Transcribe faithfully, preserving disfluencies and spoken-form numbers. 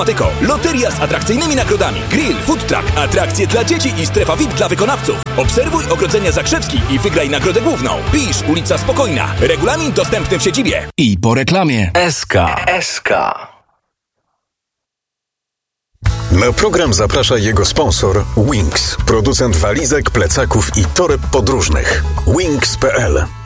Tyko, loteria z atrakcyjnymi nagrodami, grill, food truck, atrakcje dla dzieci i strefa V I P dla wykonawców. Obserwuj ogrodzenia Zakrzewski i wygraj nagrodę główną. Pisz ulica Spokojna. Regulamin dostępny w siedzibie. I po reklamie. S K. S K. Na program zaprasza jego sponsor Wings, producent walizek, plecaków i toreb podróżnych. Wings kropka p l